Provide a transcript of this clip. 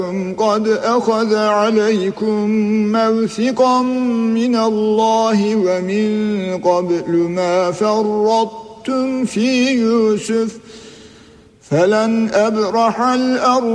قد أخذ عليكم موثقا من الله ومن قبل ما فرطتم في يوسف فلن أبرح الأرض